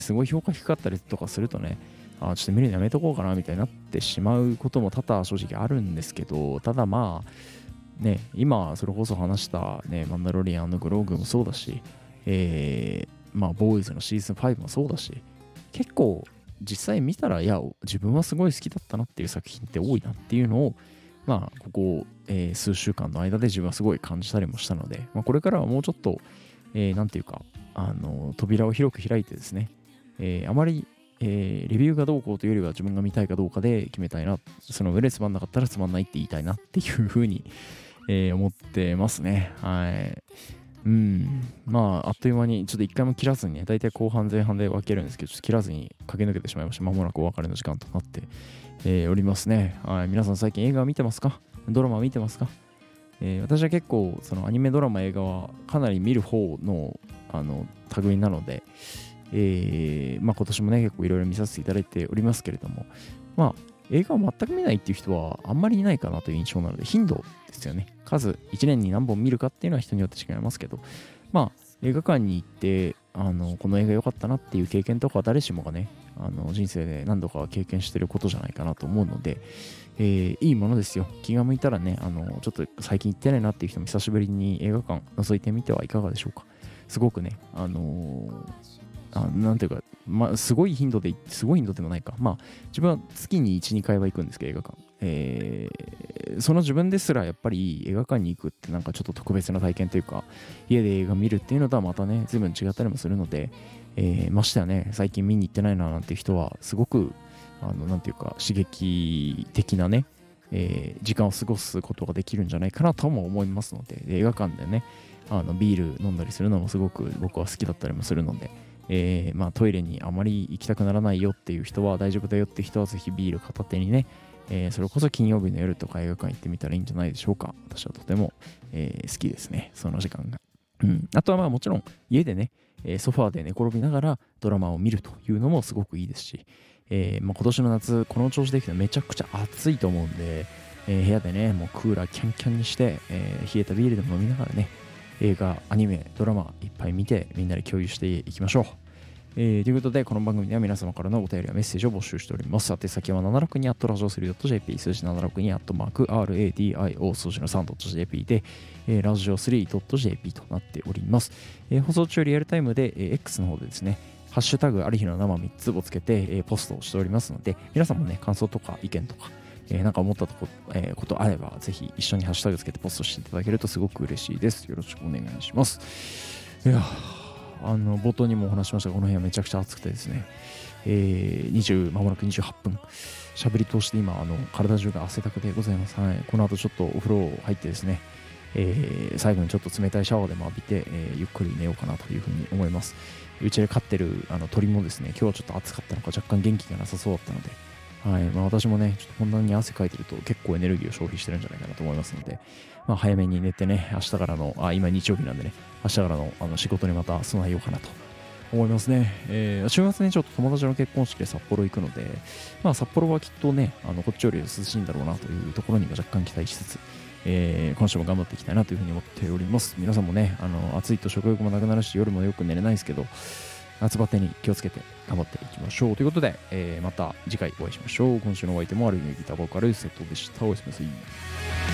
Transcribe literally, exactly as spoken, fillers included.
すごい評価低かったりとかするとね、あちょっと見るのやめとこうかなみたいになってしまうことも多々正直あるんですけど、ただまあね、今それこそ話したね、マンダロリアンのグローグもそうだし、えー、まあボーイズのシーズンファイブもそうだし、結構実際見たら、いや自分はすごい好きだったなっていう作品って多いなっていうのを、まあここ、えー、数週間の間で自分はすごい感じたりもしたので、まあ、これからはもうちょっと、えー、なんていうか、あの扉を広く開いてですね、えー、あまり、えー、レビューがどうこうというよりは自分が見たいかどうかで決めたいな、その上でつまんなかったらつまんないって言いたいなっていうふうに、えー、思ってますね。はい。うん。まあ、あっという間に、ちょっと一回も切らずにね、だいたい後半前半で分けるんですけど、ちょっと切らずに駆け抜けてしまいました。まもなくお別れの時間となって、えー、おりますね。はい。皆さん最近映画見てますか？ドラマ見てますか？えー、私は結構、そのアニメドラマ映画はかなり見る方の、あの、類なので、えー、まあ今年もね、結構いろいろ見させていただいておりますけれども、まあ、映画を全く見ないっていう人はあんまりいないかなという印象なので、頻度ですよね。数、いちねんに何本見るかっていうのは人によって違いますけど、まあ、映画館に行って、あの、この映画良かったなっていう経験とか誰しもがね、あの、人生で何度か経験してることじゃないかなと思うので、えー、いいものですよ。気が向いたらね、あの、ちょっと最近行ってないなっていう人も久しぶりに映画館覗いてみてはいかがでしょうか。すごくね、あのーあなんていうか、まあ、すごい頻度で、すごい頻度でもないか。まあ、自分は月にいち、にかいは行くんですけど、映画館。えー、その自分ですらやっぱり映画館に行くってなんかちょっと特別な体験というか、家で映画見るっていうのとはまたね、随分違ったりもするので、えー、ましてやね、最近見に行ってないななんていう人は、すごく、あの、なんていうか、刺激的なね、えー、時間を過ごすことができるんじゃないかなとも思いますので、映画館でね、あのビール飲んだりするのもすごく僕は好きだったりもするので、えー、まあトイレにあまり行きたくならないよっていう人は、大丈夫だよって人はぜひビール片手にね、えー、それこそ金曜日の夜とか映画館行ってみたらいいんじゃないでしょうか。私はとても、えー、好きですね、その時間が。うん、あとはまあもちろん家でね、えー、ソファーで寝転びながらドラマを見るというのもすごくいいですし、えーまあ、今年の夏この調子できたらめちゃくちゃ暑いと思うんで、えー、部屋でねもうクーラーキャンキャンにして、えー、冷えたビールでも飲みながらね、映画、アニメ、ドラマいっぱい見てみんなで共有していきましょう。えー、ということで、この番組では皆様からのお便りやメッセージを募集しております。宛先はななろくに アットラジオスリードットジェーピー、数字ななろくに アットマーク アールエーディーアイオー 数字の スリードットジェーピー で、えー、ラジオスリードットジェーピー となっております。えー、放送中リアルタイムで、えー、X の方でですね、ハッシュタグある日の生みっつをつけて、えー、ポストをしておりますので、皆さんもね、感想とか意見とか、えー、なんか思ったとこ、えー、ことあれば、ぜひ一緒にハッシュタグつけてポストしていただけるとすごく嬉しいです。よろしくお願いします。いやあの冒頭にもお話しましたが、この部屋めちゃくちゃ暑くてですね、えー、にじゅう、まもなくにじゅうはっぷん、喋り通して今、あの体中が汗だくでございます。はい、この後ちょっとお風呂入ってですね、えー、最後にちょっと冷たいシャワーでも浴びて、えー、ゆっくり寝ようかなというふうに思います。うちで飼ってるあの鳥もですね、今日はちょっと暑かったのか若干元気がなさそうだったので、はいまあ、私もね、ちょっとこんなに汗かいてると結構エネルギーを消費してるんじゃないかなと思いますので、まあ、早めに寝てね、明日からの、あ、今日曜日なんでね、明日からの、あの仕事にまた備えようかなと思いますね。えー、週末ね、ちょっと友達の結婚式で札幌行くので、まあ、札幌はきっとね、あのこっちより涼しいんだろうなというところにも若干期待しつつ、えー、今週も頑張っていきたいなというふうに思っております。皆さんもね、あの暑いと食欲もなくなるし、夜もよく寝れないですけど、夏バテに気をつけて頑張っていきましょう。ということで、えー、また次回お会いしましょう。今週のお相手もある意味ギターボーカル、瀬戸でした。おやすみなさい。